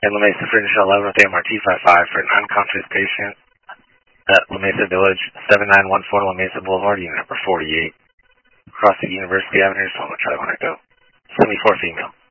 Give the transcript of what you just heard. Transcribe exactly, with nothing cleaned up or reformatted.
in La Mesa for additional eleventh A M R T five five for an unconscious patient at La Mesa Village, seven nine one four La Mesa Boulevard, unit number forty-eight, across the University Avenue, Soma, Charlie one Echo, seventy-four female.